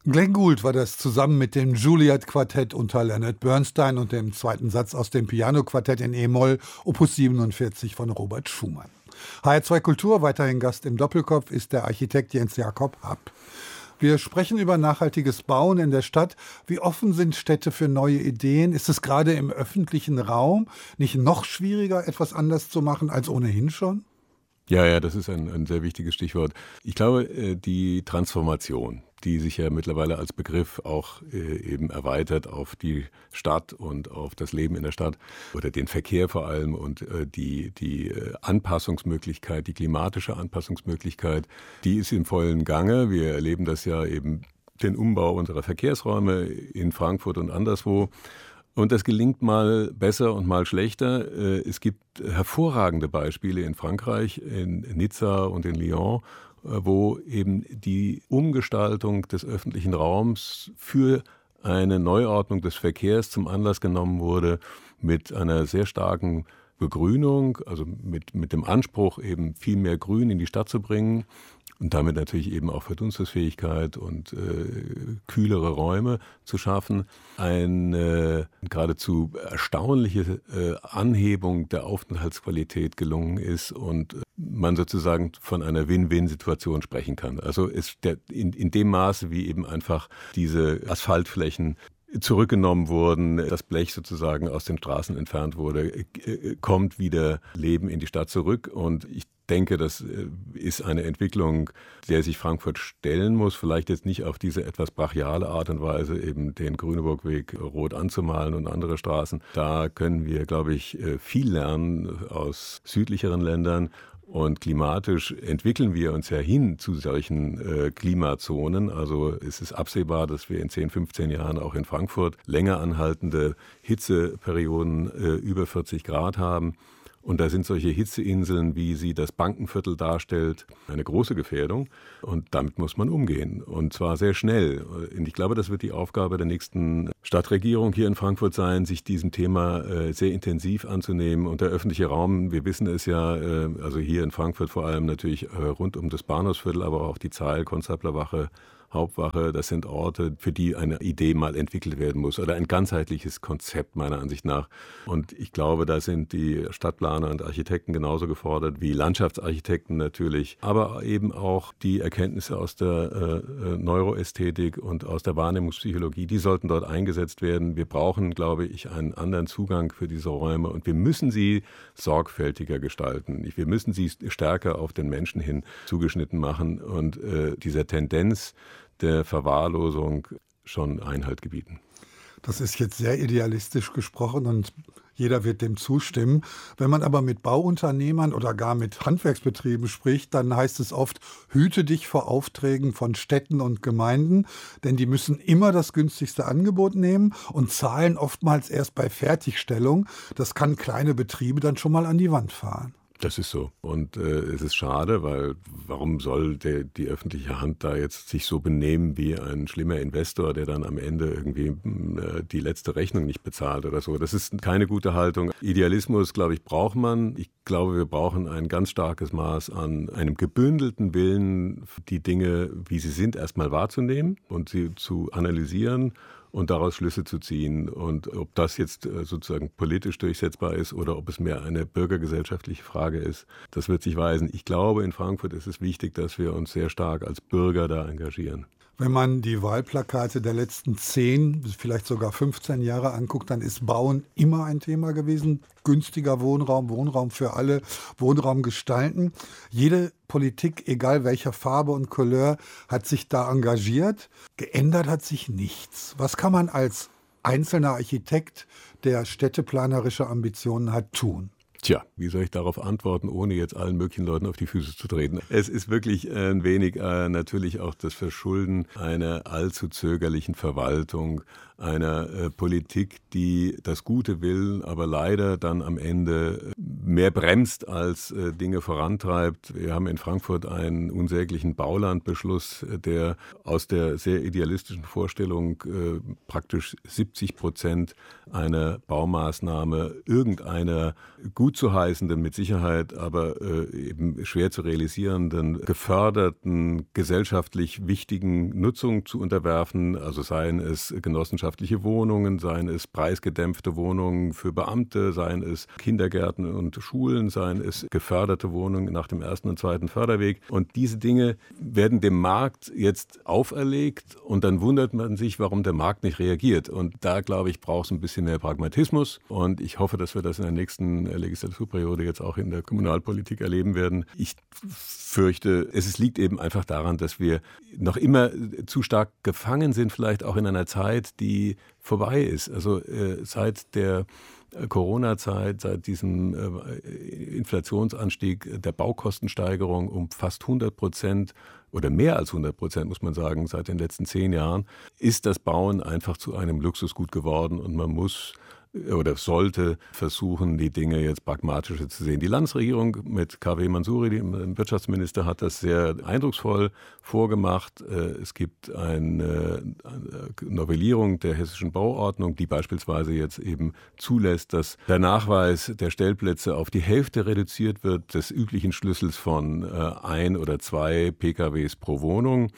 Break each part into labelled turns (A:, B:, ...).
A: Glenn Gould war das zusammen mit dem Juilliard-Quartett unter Leonard Bernstein und dem zweiten Satz aus dem Piano-Quartett in E-Moll, Opus 47 von Robert Schumann. HR2 Kultur, weiterhin Gast im Doppelkopf, ist der Architekt Jens Jakob Happ. Wir sprechen über nachhaltiges Bauen in der Stadt. Wie offen sind Städte für neue Ideen? Ist es gerade im öffentlichen Raum nicht noch schwieriger, etwas anders zu machen als ohnehin schon?
B: Ja, das ist ein sehr wichtiges Stichwort. Ich glaube, die Transformation, die sich ja mittlerweile als Begriff auch eben erweitert auf die Stadt und auf das Leben in der Stadt oder den Verkehr vor allem und die Anpassungsmöglichkeit, die klimatische Anpassungsmöglichkeit, die ist im vollen Gange. Wir erleben das ja eben den Umbau unserer Verkehrsräume in Frankfurt und anderswo. Und das gelingt mal besser und mal schlechter. Es gibt hervorragende Beispiele in Frankreich, in Nizza und in Lyon, wo eben die Umgestaltung des öffentlichen Raums für eine Neuordnung des Verkehrs zum Anlass genommen wurde, mit einer sehr starken Begrünung, also mit dem Anspruch, eben viel mehr Grün in die Stadt zu bringen. Und damit natürlich eben auch Verdunstungsfähigkeit und kühlere Räume zu schaffen. Eine geradezu erstaunliche Anhebung der Aufenthaltsqualität gelungen ist und man sozusagen von einer Win-Win-Situation sprechen kann. Also in dem Maße, wie eben einfach diese Asphaltflächen zurückgenommen wurden, das Blech sozusagen aus den Straßen entfernt wurde, kommt wieder Leben in die Stadt zurück. Und ich denke, das ist eine Entwicklung, der sich Frankfurt stellen muss. Vielleicht jetzt nicht auf diese etwas brachiale Art und Weise, eben den Grüneburgweg rot anzumalen und andere Straßen. Da können wir, glaube ich, viel lernen aus südlicheren Ländern. Und klimatisch entwickeln wir uns ja hin zu solchen Klimazonen. Also es ist absehbar, dass wir in 10, 15 Jahren auch in Frankfurt länger anhaltende Hitzeperioden über 40 Grad haben. Und da sind solche Hitzeinseln, wie sie das Bankenviertel darstellt, eine große Gefährdung. Und damit muss man umgehen. Und zwar sehr schnell. Und ich glaube, das wird die Aufgabe der nächsten Stadtregierung hier in Frankfurt sein, sich diesem Thema sehr intensiv anzunehmen. Und der öffentliche Raum, wir wissen es ja, also hier in Frankfurt vor allem natürlich rund um das Bahnhofsviertel, aber auch die Zeil, Konstablerwache, Hauptwache, das sind Orte, für die eine Idee mal entwickelt werden muss oder ein ganzheitliches Konzept meiner Ansicht nach. Und ich glaube, da sind die Stadtplaner und Architekten genauso gefordert wie Landschaftsarchitekten natürlich, aber eben auch die Erkenntnisse aus der Neuroästhetik und aus der Wahrnehmungspsychologie, die sollten dort eingesetzt werden. Wir brauchen, glaube ich, einen anderen Zugang für diese Räume und wir müssen sie sorgfältiger gestalten. Wir müssen sie stärker auf den Menschen hin zugeschnitten machen und dieser Tendenz der Verwahrlosung schon Einhalt gebieten.
A: Das ist jetzt sehr idealistisch gesprochen und jeder wird dem zustimmen. Wenn man aber mit Bauunternehmern oder gar mit Handwerksbetrieben spricht, dann heißt es oft, hüte dich vor Aufträgen von Städten und Gemeinden, denn die müssen immer das günstigste Angebot nehmen und zahlen oftmals erst bei Fertigstellung. Das kann kleine Betriebe dann schon mal an die Wand fahren.
B: Das ist so. Und es ist schade, weil warum soll die öffentliche Hand da jetzt sich so benehmen wie ein schlimmer Investor, der dann am Ende irgendwie die letzte Rechnung nicht bezahlt oder so. Das ist keine gute Haltung. Idealismus, glaube ich, braucht man. Ich glaube, wir brauchen ein ganz starkes Maß an einem gebündelten Willen, die Dinge, wie sie sind, erstmal wahrzunehmen und sie zu analysieren und daraus Schlüsse zu ziehen. Und ob das jetzt sozusagen politisch durchsetzbar ist oder ob es mehr eine bürgergesellschaftliche Frage ist, das wird sich weisen. Ich glaube, in Frankfurt ist es wichtig, dass wir uns sehr stark als Bürger da engagieren.
A: Wenn man die Wahlplakate der letzten 10, vielleicht sogar 15 Jahre anguckt, dann ist Bauen immer ein Thema gewesen. Günstiger Wohnraum, Wohnraum für alle, Wohnraum gestalten. Jede Politik, egal welcher Farbe und Couleur, hat sich da engagiert. Geändert hat sich nichts. Was kann man als einzelner Architekt, der städteplanerische Ambitionen hat, tun?
B: Tja, wie soll ich darauf antworten, ohne jetzt allen möglichen Leuten auf die Füße zu treten? Es ist wirklich ein wenig natürlich auch das Verschulden einer allzu zögerlichen Verwaltung, einer Politik, die das Gute will, aber leider dann am Ende mehr bremst als Dinge vorantreibt. Wir haben in Frankfurt einen unsäglichen Baulandbeschluss, der aus der sehr idealistischen Vorstellung praktisch 70% einer Baumaßnahme irgendeiner gut gut zu heißenden, mit Sicherheit, aber eben schwer zu realisierenden, geförderten, gesellschaftlich wichtigen Nutzungen zu unterwerfen. Also seien es genossenschaftliche Wohnungen, seien es preisgedämpfte Wohnungen für Beamte, seien es Kindergärten und Schulen, seien es geförderte Wohnungen nach dem ersten und zweiten Förderweg. Und diese Dinge werden dem Markt jetzt auferlegt und dann wundert man sich, warum der Markt nicht reagiert. Und da, glaube ich, braucht es ein bisschen mehr Pragmatismus. Und ich hoffe, dass wir das in der nächsten Legislaturperiode jetzt auch in der Kommunalpolitik erleben werden. Ich fürchte, es liegt eben einfach daran, dass wir noch immer zu stark gefangen sind, vielleicht auch in einer Zeit, die vorbei ist. Also seit der Corona-Zeit, seit diesem Inflationsanstieg der Baukostensteigerung um fast 100% oder mehr als 100%, muss man sagen, seit den letzten 10 Jahren, ist das Bauen einfach zu einem Luxusgut geworden und man muss oder sollte versuchen, die Dinge jetzt pragmatischer zu sehen. Die Landesregierung mit K.W. Mansouri, dem Wirtschaftsminister, hat das sehr eindrucksvoll vorgemacht. Es gibt eine Novellierung der hessischen Bauordnung, die beispielsweise jetzt eben zulässt, dass der Nachweis der Stellplätze auf die Hälfte reduziert wird, des üblichen Schlüssels von 1 oder 2 PKWs pro Wohnung.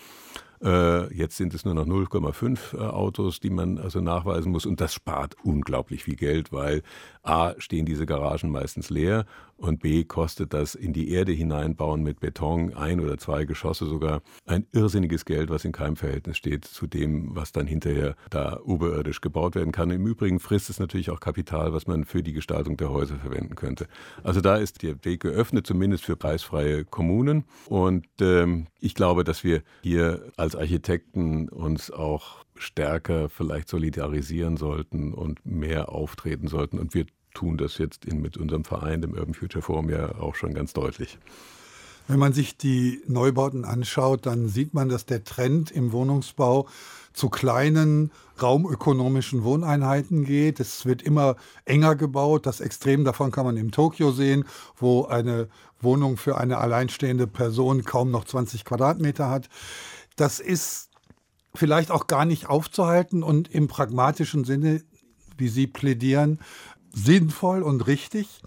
B: Jetzt sind es nur noch 0,5 Autos, die man also nachweisen muss. Und das spart unglaublich viel Geld, weil A, stehen diese Garagen meistens leer und B, kostet das in die Erde hineinbauen mit Beton, 1 oder 2 Geschosse sogar, ein irrsinniges Geld, was in keinem Verhältnis steht zu dem, was dann hinterher da oberirdisch gebaut werden kann. Im Übrigen frisst es natürlich auch Kapital, was man für die Gestaltung der Häuser verwenden könnte. Also da ist der Weg geöffnet, zumindest für preisfreie Kommunen. Und ich glaube, dass wir hier als Architekten uns auch stärker vielleicht solidarisieren sollten und mehr auftreten sollten. Und wir tun das jetzt mit unserem Verein, dem Urban Future Forum, ja auch schon ganz deutlich.
A: Wenn man sich die Neubauten anschaut, dann sieht man, dass der Trend im Wohnungsbau zu kleinen raumökonomischen Wohneinheiten geht. Es wird immer enger gebaut. Das Extrem davon kann man in Tokio sehen, wo eine Wohnung für eine alleinstehende Person kaum noch 20 Quadratmeter hat. Das ist vielleicht auch gar nicht aufzuhalten und im pragmatischen Sinne, wie Sie plädieren, sinnvoll und richtig.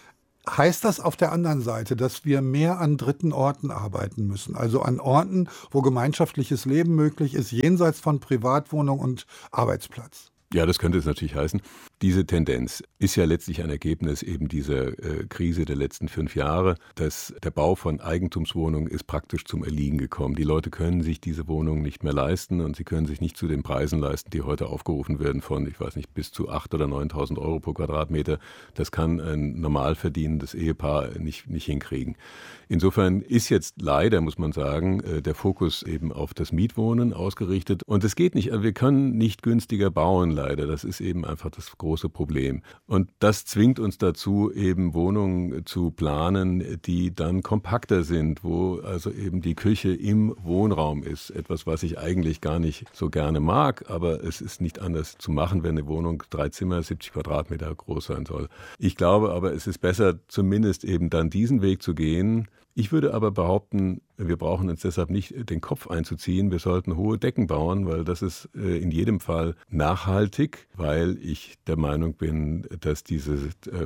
A: Heißt das auf der anderen Seite, dass wir mehr an dritten Orten arbeiten müssen? Also an Orten, wo gemeinschaftliches Leben möglich ist, jenseits von Privatwohnung und Arbeitsplatz?
B: Ja, das könnte es natürlich heißen. Diese Tendenz ist ja letztlich ein Ergebnis eben dieser Krise der letzten 5 Jahre. Der Bau von Eigentumswohnungen ist praktisch zum Erliegen gekommen. Die Leute können sich diese Wohnungen nicht mehr leisten und sie können sich nicht zu den Preisen leisten, die heute aufgerufen werden von, ich weiß nicht, bis zu 8.000 oder 9.000 Euro pro Quadratmeter. Das kann ein normal verdienendes Ehepaar nicht hinkriegen. Insofern ist jetzt leider, muss man sagen, der Fokus eben auf das Mietwohnen ausgerichtet. Und es geht nicht, wir können nicht günstiger bauen, leider. Das ist eben einfach das große Problem. Und das zwingt uns dazu, eben Wohnungen zu planen, die dann kompakter sind, wo also eben die Küche im Wohnraum ist. Etwas, was ich eigentlich gar nicht so gerne mag, aber es ist nicht anders zu machen, wenn eine Wohnung 3 Zimmer, 70 Quadratmeter groß sein soll. Ich glaube aber, es ist besser, zumindest eben dann diesen Weg zu gehen. Ich würde aber behaupten, wir brauchen uns deshalb nicht den Kopf einzuziehen. Wir sollten hohe Decken bauen, weil das ist in jedem Fall nachhaltig, weil ich der Meinung bin, dass diese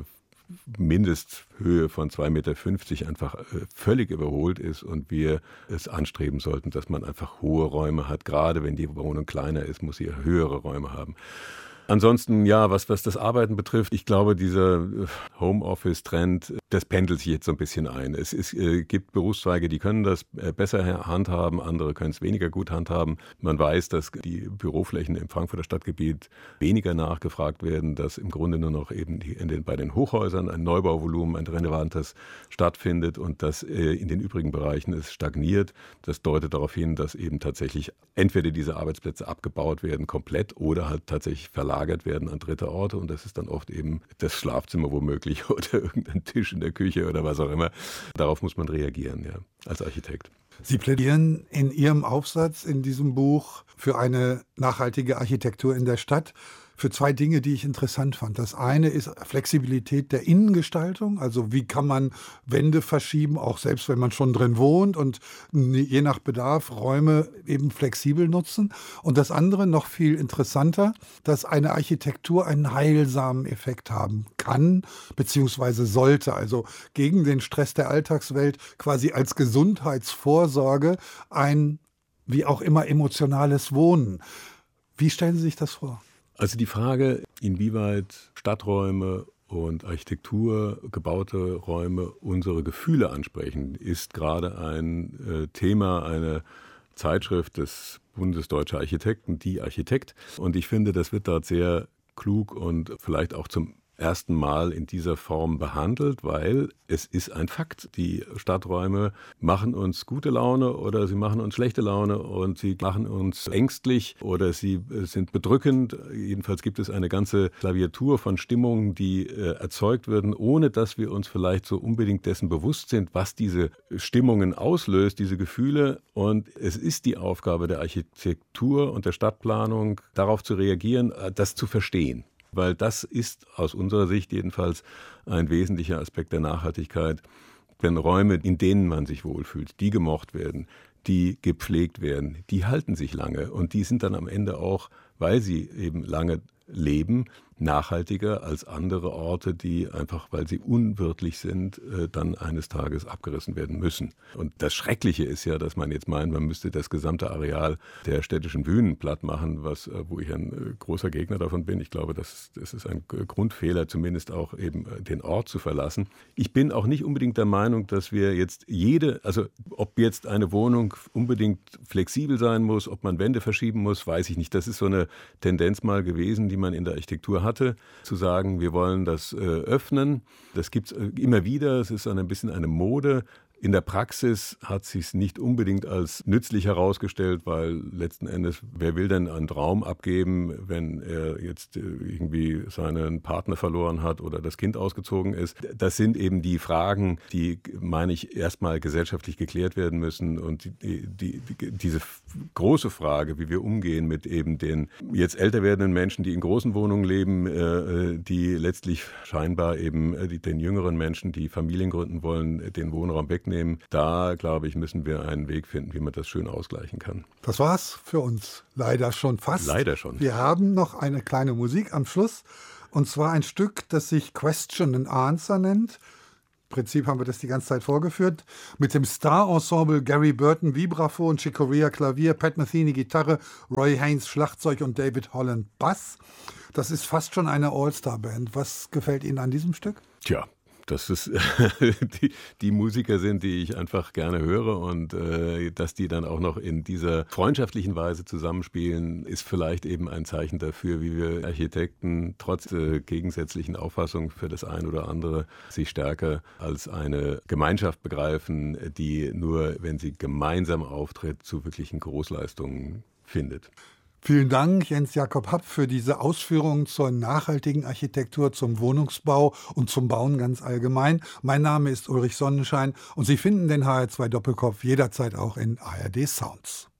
B: Mindesthöhe von 2,50 Meter einfach völlig überholt ist und wir es anstreben sollten, dass man einfach hohe Räume hat. Gerade wenn die Wohnung kleiner ist, muss sie höhere Räume haben. Ansonsten, ja, was das Arbeiten betrifft, ich glaube, dieser Homeoffice-Trend, das pendelt sich jetzt so ein bisschen ein. Es gibt Berufszweige, die können das besser handhaben, andere können es weniger gut handhaben. Man weiß, dass die Büroflächen im Frankfurter Stadtgebiet weniger nachgefragt werden, dass im Grunde nur noch eben bei den Hochhäusern ein Neubauvolumen, ein relevantes stattfindet und dass in den übrigen Bereichen es stagniert. Das deutet darauf hin, dass eben tatsächlich entweder diese Arbeitsplätze abgebaut werden komplett oder halt tatsächlich verlagert werden an dritte Orte und das ist dann oft eben das Schlafzimmer womöglich oder irgendein Tisch in der Küche oder was auch immer. Darauf muss man reagieren, ja, als Architekt.
A: Sie plädieren in Ihrem Aufsatz in diesem Buch für eine nachhaltige Architektur in der Stadt, für zwei Dinge, die ich interessant fand. Das eine ist Flexibilität der Innengestaltung, also wie kann man Wände verschieben, auch selbst wenn man schon drin wohnt und je nach Bedarf Räume eben flexibel nutzen. Und das andere, noch viel interessanter, dass eine Architektur einen heilsamen Effekt haben kann, beziehungsweise sollte, also gegen den Stress der Alltagswelt quasi als Gesundheitsvorsorge ein, wie auch immer, emotionales Wohnen. Wie stellen Sie sich das vor?
B: Also die Frage, inwieweit Stadträume und Architektur, gebaute Räume unsere Gefühle ansprechen, ist gerade ein Thema einer Zeitschrift des Bundes Deutscher Architekten, Die Architekt. Und ich finde, das wird dort sehr klug und vielleicht auch zum ersten Mal in dieser Form behandelt, weil es ist ein Fakt. Die Stadträume machen uns gute Laune oder sie machen uns schlechte Laune und sie machen uns ängstlich oder sie sind bedrückend. Jedenfalls gibt es eine ganze Klaviatur von Stimmungen, die erzeugt werden, ohne dass wir uns vielleicht so unbedingt dessen bewusst sind, was diese Stimmungen auslöst, diese Gefühle. Und es ist die Aufgabe der Architektur und der Stadtplanung, darauf zu reagieren, das zu verstehen. Weil das ist aus unserer Sicht jedenfalls ein wesentlicher Aspekt der Nachhaltigkeit. Denn Räume, in denen man sich wohlfühlt, die gemocht werden, die gepflegt werden, die halten sich lange. Und die sind dann am Ende auch, weil sie eben lange leben, nachhaltiger als andere Orte, die einfach, weil sie unwirtlich sind, dann eines Tages abgerissen werden müssen. Und das Schreckliche ist ja, dass man jetzt meint, man müsste das gesamte Areal der städtischen Bühnen platt machen, wo ich ein großer Gegner davon bin. Ich glaube, das ist ein Grundfehler, zumindest auch eben den Ort zu verlassen. Ich bin auch nicht unbedingt der Meinung, dass wir jetzt also ob jetzt eine Wohnung unbedingt flexibel sein muss, ob man Wände verschieben muss, weiß ich nicht. Das ist so eine Tendenz mal gewesen, die man in der Architektur hatte, zu sagen, wir wollen das öffnen. Das gibt es immer wieder, es ist ein bisschen eine Mode. In der Praxis hat sich es nicht unbedingt als nützlich herausgestellt, weil letzten Endes, wer will denn einen Traum abgeben, wenn er jetzt irgendwie seinen Partner verloren hat oder das Kind ausgezogen ist? Das sind eben die Fragen, die, meine ich, erstmal gesellschaftlich geklärt werden müssen. Und diese große Frage, wie wir umgehen mit eben den jetzt älter werdenden Menschen, die in großen Wohnungen leben, die letztlich scheinbar eben den jüngeren Menschen, die Familien gründen wollen, den Wohnraum wegnehmen. Da, glaube ich, müssen wir einen Weg finden, wie man das schön ausgleichen kann.
A: Das war's für uns leider schon fast.
B: Leider schon.
A: Wir haben noch eine kleine Musik am Schluss. Und zwar ein Stück, das sich Question and Answer nennt. Im Prinzip haben wir das die ganze Zeit vorgeführt. Mit dem Star-Ensemble Gary Burton Vibraphon, Chick Corea Klavier, Pat Metheny Gitarre, Roy Haynes Schlagzeug und David Holland Bass. Das ist fast schon eine All-Star-Band. Was gefällt Ihnen an diesem Stück?
B: Tja, dass es die Musiker sind, die ich einfach gerne höre und dass die dann auch noch in dieser freundschaftlichen Weise zusammenspielen, ist vielleicht eben ein Zeichen dafür, wie wir Architekten trotz gegensätzlichen Auffassungen für das eine oder andere sich stärker als eine Gemeinschaft begreifen, die nur, wenn sie gemeinsam auftritt, zu wirklichen Großleistungen findet.
A: Vielen Dank, Jens Jakob Happ, für diese Ausführungen zur nachhaltigen Architektur, zum Wohnungsbau und zum Bauen ganz allgemein. Mein Name ist Ulrich Sonnenschein und Sie finden den HR2 Doppelkopf jederzeit auch in ARD Sounds.